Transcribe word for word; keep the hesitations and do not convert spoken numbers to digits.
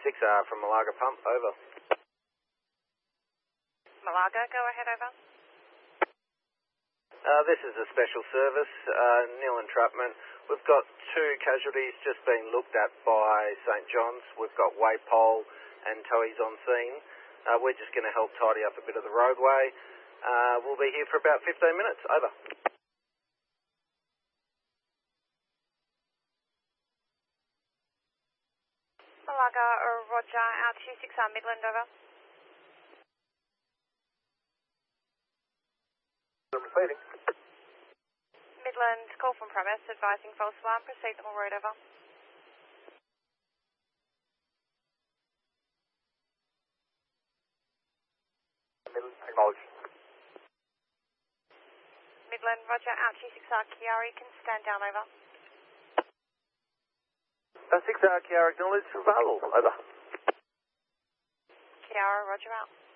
six R from Malaga Pump, over. Malaga, go ahead, over. Uh, this is a special service, uh, nil entrapment. We've got two casualties just being looked at by St John's. We've got Waypole and towies on scene. Uh, we're just going to help tidy up a bit of the roadway. Uh, we'll be here for about fifteen minutes, over. Malaga, or Roger, out two six R Midland, over. I'm receiving. Midland, call from premise, advising false alarm, proceed normal road, over. Midland, acknowledged. Midland, Roger, out two six R Chiari, can stand down, over. Uh, six R Chiara, acknowledged, Val, over. Chiara, Roger, out.